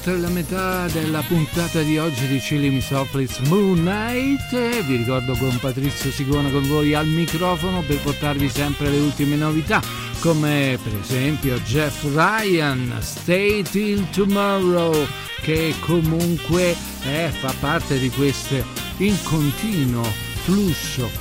oltre la metà della puntata di oggi di Chilling Me Softly Smooth Night. Vi ricordo con Patrizio Sicona con voi al microfono per portarvi sempre le ultime novità, come per esempio Jeff Ryan, Stay Till Tomorrow, che comunque fa parte di questo in continuo flusso